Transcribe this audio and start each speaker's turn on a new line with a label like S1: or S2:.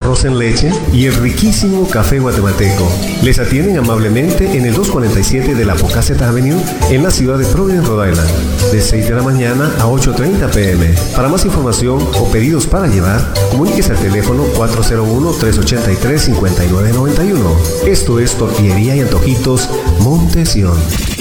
S1: arroz en leche y el riquísimo café guatemalteco. Les atienden amablemente en el 247 de la Pocasset Avenue en la ciudad de Providence, Rhode Island, de 6 de la mañana a 8:30 p.m. Para más información o pedidos para llevar, comuníquese al teléfono 401-383-5991. Esto es Tortillería y Antojitos Montesión.